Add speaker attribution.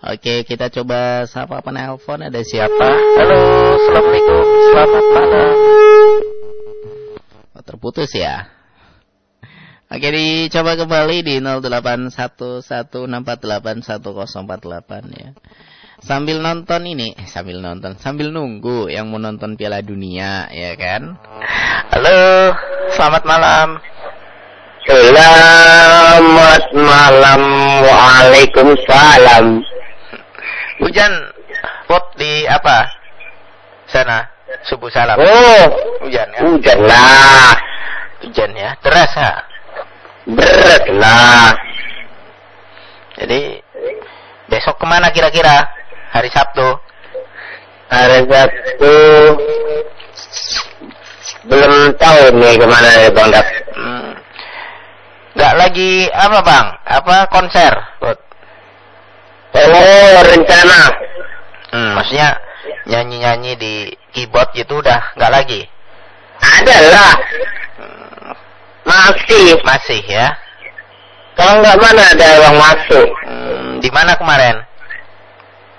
Speaker 1: Oke, kita coba sapa penelpon. Ada siapa? Halo, assalamualaikum, selamat malam. Oh, terputus ya. Oke, dicoba kembali di 0811648108 ya. Sambil nunggu yang mau nonton Piala Dunia, ya kan? Halo, selamat malam.
Speaker 2: Selamat malam, waalaikumsalam.
Speaker 1: Hujan, pot di apa? Sana, subuh salam.
Speaker 2: Oh,
Speaker 1: hujan ya?
Speaker 2: Hujan lah.
Speaker 1: Hujan ya, deras ha?
Speaker 2: Berat lah.
Speaker 1: Jadi, besok kemana kira-kira? Hari Sabtu?
Speaker 2: Hari Sabtu belum tahu nih kemana ya Bang Dap.
Speaker 1: Nggak lagi apa Bang? Apa konser?
Speaker 2: Oh, rencana.
Speaker 1: Maksudnya nyanyi-nyanyi di keyboard gitu udah nggak lagi?
Speaker 2: Ada lah.
Speaker 1: Masih ya?
Speaker 2: Kalau nggak mana ada uang masuk.
Speaker 1: Di mana kemarin?